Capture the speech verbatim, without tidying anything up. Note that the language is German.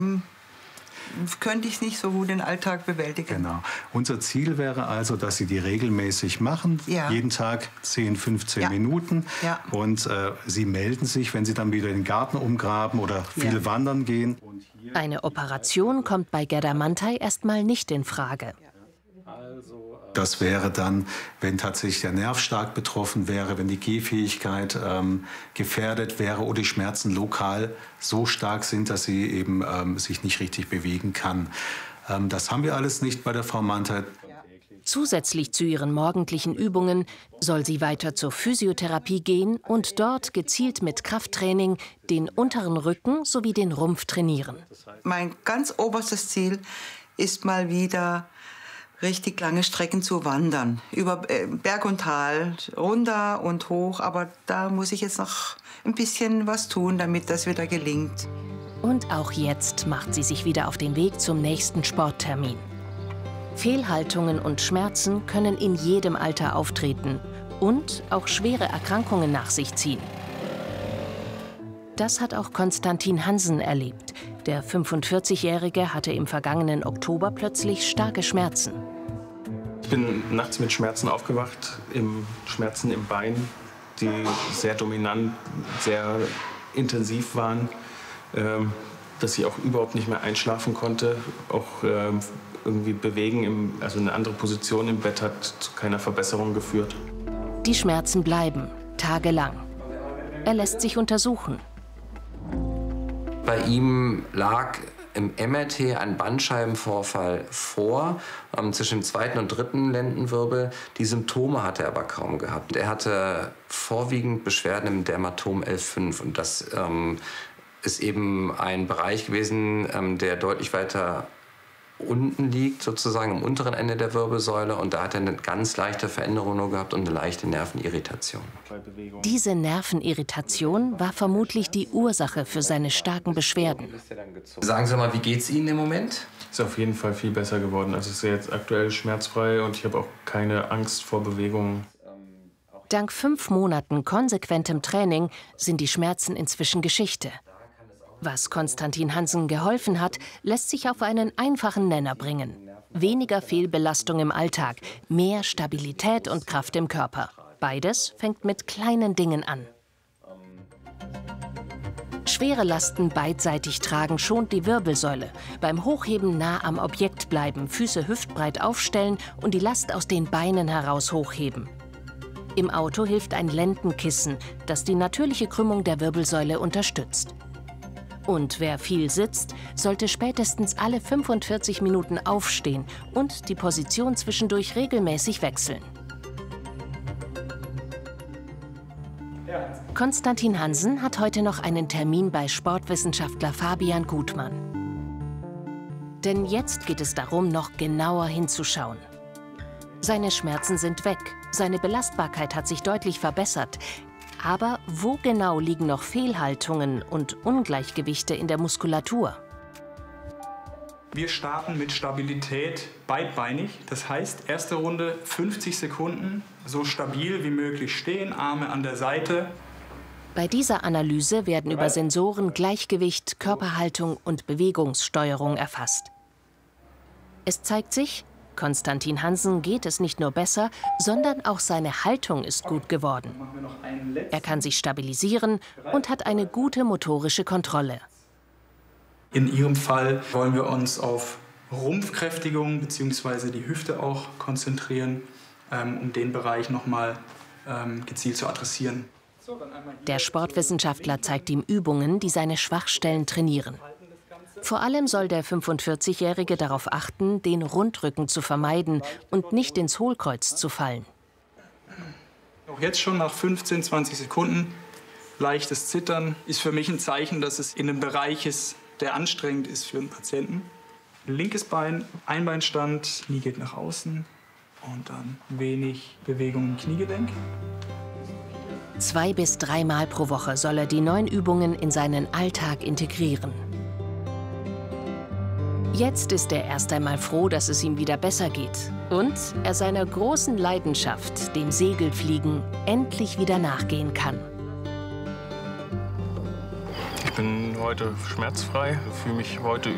Könnte ich nicht so gut den Alltag bewältigen. Genau. Unser Ziel wäre also, dass Sie die regelmäßig machen, ja. jeden Tag zehn, fünfzehn ja. Minuten. Ja. Und äh, Sie melden sich, wenn Sie dann wieder den Garten umgraben oder viel ja. wandern gehen. Eine Operation kommt bei Gerda Mantai erstmal nicht in Frage. Das wäre dann, wenn tatsächlich der Nerv stark betroffen wäre, wenn die Gehfähigkeit ähm, gefährdet wäre oder die Schmerzen lokal so stark sind, dass sie eben ähm, sich nicht richtig bewegen kann. Ähm, das haben wir alles nicht bei der Frau Mantai. Zusätzlich zu ihren morgendlichen Übungen soll sie weiter zur Physiotherapie gehen und dort gezielt mit Krafttraining den unteren Rücken sowie den Rumpf trainieren. Mein ganz oberstes Ziel ist mal wieder richtig lange Strecken zu wandern, über Berg und Tal, runter und hoch. Aber da muss ich jetzt noch ein bisschen was tun, damit das wieder gelingt. Und auch jetzt macht sie sich wieder auf den Weg zum nächsten Sporttermin. Fehlhaltungen und Schmerzen können in jedem Alter auftreten und auch schwere Erkrankungen nach sich ziehen. Das hat auch Konstantin Hansen erlebt. Der fünfundvierzigjährige hatte im vergangenen Oktober plötzlich starke Schmerzen. Ich bin nachts mit Schmerzen aufgewacht, im Schmerzen im Bein, die sehr dominant, sehr intensiv waren, ähm, dass ich auch überhaupt nicht mehr einschlafen konnte. Auch ähm, irgendwie bewegen, im, also eine andere Position im Bett hat zu keiner Verbesserung geführt. Die Schmerzen bleiben, tagelang. Er lässt sich untersuchen. Bei ihm lag im M R T ein Bandscheibenvorfall vor, ähm, zwischen dem zweiten und dritten Lendenwirbel. Die Symptome hatte er aber kaum gehabt. Er hatte vorwiegend Beschwerden im Dermatom L fünf. Und das ähm, ist eben ein Bereich gewesen, ähm, der deutlich weiter unten liegt, sozusagen am unteren Ende der Wirbelsäule. Und da hat er eine ganz leichte Veränderung nur gehabt und eine leichte Nervenirritation. Diese Nervenirritation war vermutlich die Ursache für seine starken Beschwerden. Sagen Sie mal, wie geht's Ihnen im Moment? Ist auf jeden Fall viel besser geworden. Also ich bin jetzt aktuell schmerzfrei und ich habe auch keine Angst vor Bewegungen. Dank fünf Monaten konsequentem Training sind die Schmerzen inzwischen Geschichte. Was Konstantin Hansen geholfen hat, lässt sich auf einen einfachen Nenner bringen. Weniger Fehlbelastung im Alltag, mehr Stabilität und Kraft im Körper. Beides fängt mit kleinen Dingen an. Schwere Lasten beidseitig tragen schont die Wirbelsäule. Beim Hochheben nah am Objekt bleiben, Füße hüftbreit aufstellen und die Last aus den Beinen heraus hochheben. Im Auto hilft ein Lendenkissen, das die natürliche Krümmung der Wirbelsäule unterstützt. Und wer viel sitzt, sollte spätestens alle fünfundvierzig Minuten aufstehen und die Position zwischendurch regelmäßig wechseln. Konstantin Hansen hat heute noch einen Termin bei Sportwissenschaftler Fabian Gutmann. Denn jetzt geht es darum, noch genauer hinzuschauen. Seine Schmerzen sind weg, seine Belastbarkeit hat sich deutlich verbessert. Aber wo genau liegen noch Fehlhaltungen und Ungleichgewichte in der Muskulatur? Wir starten mit Stabilität beidbeinig. Das heißt, erste Runde fünfzig Sekunden, so stabil wie möglich stehen, Arme an der Seite. Bei dieser Analyse werden über Sensoren Gleichgewicht, Körperhaltung und Bewegungssteuerung erfasst. Es zeigt sich, Konstantin Hansen geht es nicht nur besser, sondern auch seine Haltung ist gut geworden. Er kann sich stabilisieren und hat eine gute motorische Kontrolle. In Ihrem Fall wollen wir uns auf Rumpfkräftigung bzw. die Hüfte auch konzentrieren, um den Bereich nochmal gezielt zu adressieren. Der Sportwissenschaftler zeigt ihm Übungen, die seine Schwachstellen trainieren. Vor allem soll der fünfundvierzigjährige darauf achten, den Rundrücken zu vermeiden und nicht ins Hohlkreuz zu fallen. Auch jetzt schon nach fünfzehn, zwanzig Sekunden leichtes Zittern ist für mich ein Zeichen, dass es in einem Bereich ist, der anstrengend ist für einen Patienten. Linkes Bein, Einbeinstand, Knie geht nach außen und dann wenig Bewegung im Kniegelenk. Zwei bis dreimal pro Woche soll er die neuen Übungen in seinen Alltag integrieren. Jetzt ist er erst einmal froh, dass es ihm wieder besser geht und er seiner großen Leidenschaft, dem Segelfliegen, endlich wieder nachgehen kann. Ich bin heute schmerzfrei, fühle mich heute